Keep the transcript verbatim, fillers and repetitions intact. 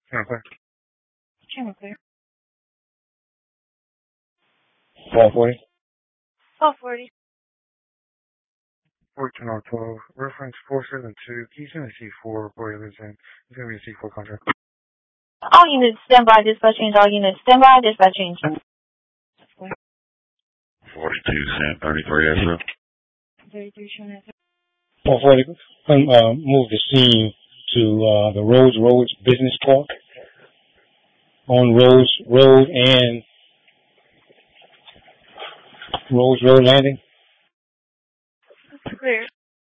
Camera clear. Camera clear. twelve forty. twelve forty. fourteen R twelve. Reference four seven two. He's in a C four before he lives in. He's going to be a C four contract. All units stand by, dispatch change. All units stand by, dispatch change. forty-two, San thirty-three, S F. thirty-three, showing that. four forty. Uh, move the scene to uh, the Rhodes Roads Business Park. On Rhodes Road and Rhodes Road Landing.